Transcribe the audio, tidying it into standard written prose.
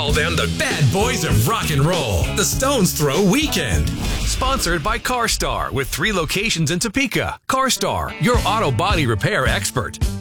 call them the bad boys of rock and roll. The Stones Throw Weekend. Sponsored by CarStar with 3 locations in Topeka. CarStar, your auto body repair expert.